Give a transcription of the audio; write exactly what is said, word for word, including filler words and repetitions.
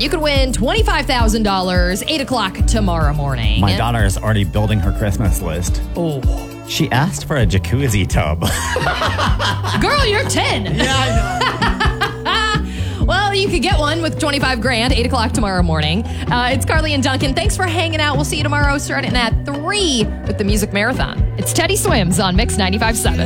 You could win twenty-five thousand dollars, eight o'clock tomorrow morning. My daughter is already building her Christmas list. Oh. She asked for a jacuzzi tub. Girl, you're ten. Yeah, I know. Well, you could get one with twenty-five grand, eight o'clock tomorrow morning. Uh, it's Carly and Duncan. Thanks for hanging out. We'll see you tomorrow starting at three with the Music Marathon. It's Teddy Swims on Mix ninety-five point seven.